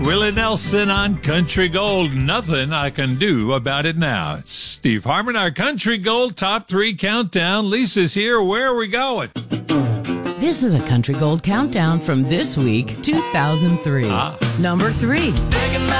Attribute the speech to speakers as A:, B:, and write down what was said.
A: Willie Nelson on Country Gold. Nothing I can do about it now. It's Steve Harmon, our Country Gold Top 3 Countdown. Lisa's here. Where are we going?
B: This is a Country Gold Countdown from this week, 2003. Number 3.